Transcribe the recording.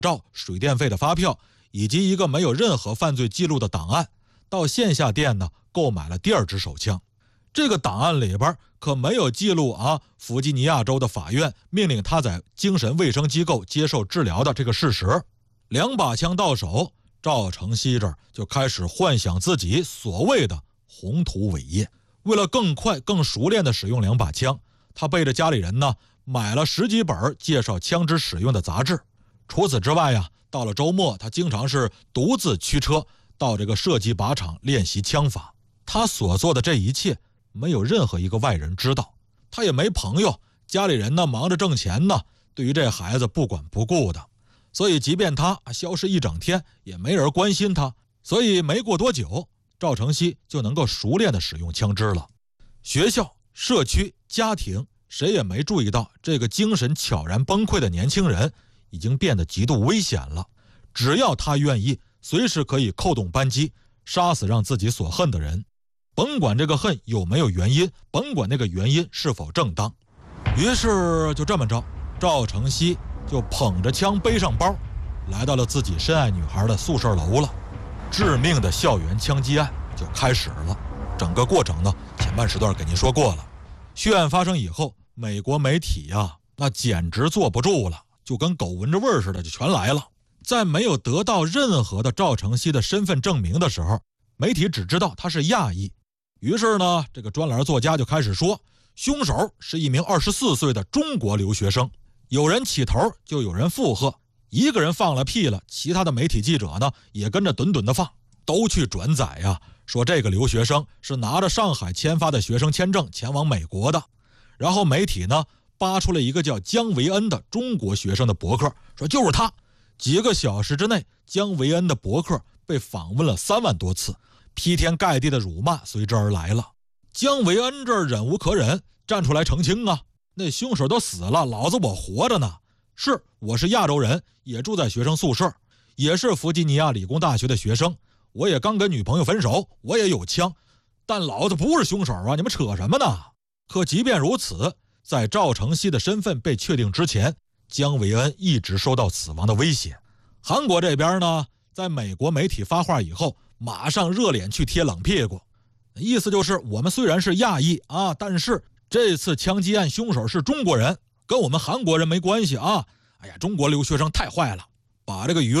照、水电费的发票，以及一个没有任何犯罪记录的档案，到线下店呢购买了第二支手枪。这个档案里边可没有记录弗吉尼亚州的法院命令他在精神卫生机构接受治疗的这个事实。2把枪到手，赵承熙这儿就开始幻想自己所谓的宏图伟业。为了更快更熟练地使用2把枪，他背着家里人呢买了10几本介绍枪支使用的杂志。除此之外到了周末，他经常是独自驱车到这个射击靶场练习枪法。他所做的这一切没有任何一个外人知道，他也没朋友，家里人呢忙着挣钱呢，对于这孩子不管不顾的，所以即便他消失一整天也没人关心他。所以没过多久，赵承熙就能够熟练地使用枪支了。学校、社区、家庭，谁也没注意到这个精神悄然崩溃的年轻人已经变得极度危险了。只要他愿意，随时可以扣动扳机，杀死让自己所恨的人，甭管这个恨有没有原因，甭管那个原因是否正当。于是就这么着，赵承熙就捧着枪背上包，来到了自己深爱女孩的宿舍楼了。致命的校园枪击案就开始了。整个过程呢，前半时段给您说过了。血案发生以后，美国媒体那简直坐不住了，就跟狗闻着味儿似的就全来了。在没有得到任何的赵承熙的身份证明的时候，媒体只知道他是亚裔。于是呢，这个专栏作家就开始说，凶手是一名24岁的中国留学生。有人起头，就有人附和，一个人放了屁了，其他的媒体记者呢也跟着顿顿的放，都去转载说这个留学生是拿着上海签发的学生签证前往美国的。然后媒体呢扒出了一个叫姜维恩的中国学生的博客，说就是他。几个小时之内，姜维恩的博客被访问了3万多次，劈天盖地的辱骂随之而来了。姜维恩这儿忍无可忍，站出来澄清那凶手都死了，老子我活着呢。是，我是亚洲人，也住在学生宿舍，也是弗吉尼亚理工大学的学生，我也刚跟女朋友分手，我也有枪，但老子不是凶手你们扯什么呢？可即便如此，在赵承熙的身份被确定之前，姜维恩一直受到死亡的威胁。韩国这边呢，在美国媒体发话以后，马上热脸去贴冷屁股，意思就是我们虽然是亚裔但是这次枪击案凶手是中国人，跟我们韩国人没关系哎呀，中国留学生太坏了，把这个舆论